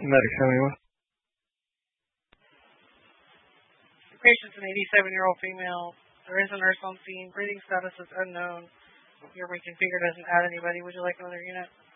Medic, tell me what? The patient's an 87-year-old female. There is a nurse on scene. Breathing status is unknown. Your reconfigure doesn't add anybody. Would you like another unit?